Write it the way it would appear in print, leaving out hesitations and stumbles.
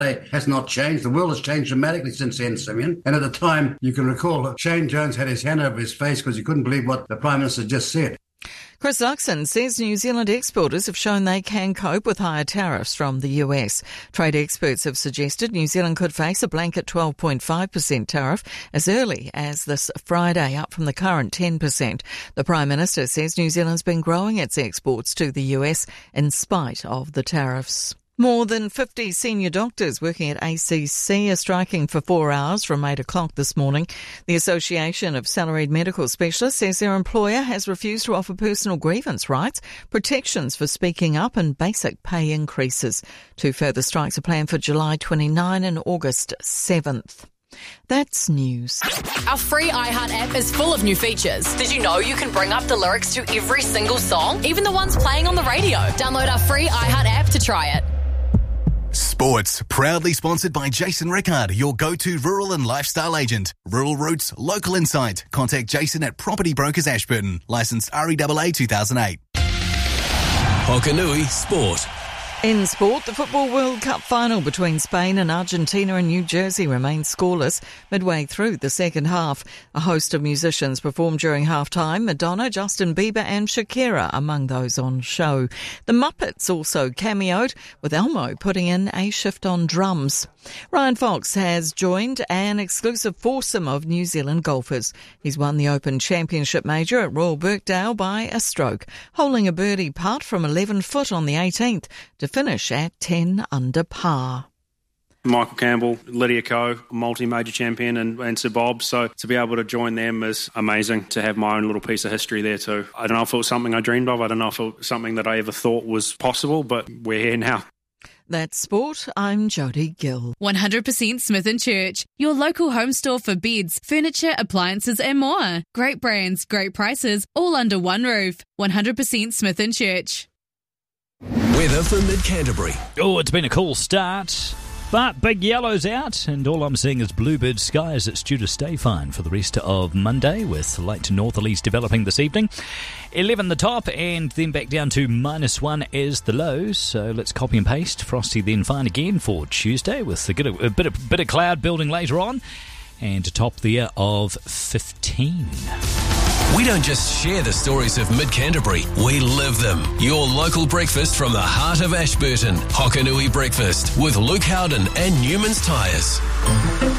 has not changed. The world has changed dramatically since then, Simeon. And at the time, you can recall, Shane Jones had his hand over his face because he couldn't believe what the Prime Minister just said. Chris Luxon says New Zealand exporters have shown they can cope with higher tariffs from the US. Trade experts have suggested New Zealand could face a blanket 12.5% tariff as early as this Friday, up from the current 10%. The Prime Minister says New Zealand's been growing its exports to the US in spite of the tariffs. More than 50 senior doctors working at ACC are striking for 4 hours from 8 o'clock this morning. The Association of Salaried Medical Specialists says their employer has refused to offer personal grievance rights, protections for speaking up and basic pay increases. 2 further strikes are planned for July 29 and August 7th. That's news. Our free iHeart app is full of new features. Did you know you can bring up the lyrics to every single song, even the ones playing on the radio? Download our free iHeart app to try it. Sports, proudly sponsored by Jason Rickard, your go-to rural and lifestyle agent. Rural Roots, local insight. Contact Jason at Property Brokers Ashburton. Licensed REAA 2008. Hokanui Sport. In sport, the Football World Cup final between Spain and Argentina and New Jersey remains scoreless midway through the second half. A host of musicians performed during half-time, Madonna, Justin Bieber and Shakira among those on show. The Muppets also cameoed, with Elmo putting in a shift on drums. Ryan Fox has joined an exclusive foursome of New Zealand golfers. He's won the Open Championship Major at Royal Birkdale by a stroke, holding a birdie putt from 11 foot on the 18th to finish at 10 under par. Michael Campbell, Lydia Ko, multi-major champion, and Sir Bob. So to be able to join them is amazing, to have my own little piece of history there too. I don't know if it was something I dreamed of. I don't know if it was something that I ever thought was possible, but we're here now. That's sport. I'm Jodie Gill. 100% Smith & Church, your local home store for beds, furniture, appliances and more. Great brands, great prices, all under one roof. 100% Smith & Church. Weather for Mid-Canterbury. Oh, it's been a cool start, but Big Yellow's out, and all I'm seeing is bluebird skies. It's due to stay fine for the rest of Monday, with light to northerlies developing this evening. 11 the top, and then back down to -1 is the lows. So let's copy and paste. Frosty then fine again for Tuesday, with a bit of cloud building later on, and to top the year of 15. We don't just share the stories of Mid-Canterbury, we live them. Your local breakfast from the heart of Ashburton. Hokanui Breakfast with Luke Howden and Newman's Tyres.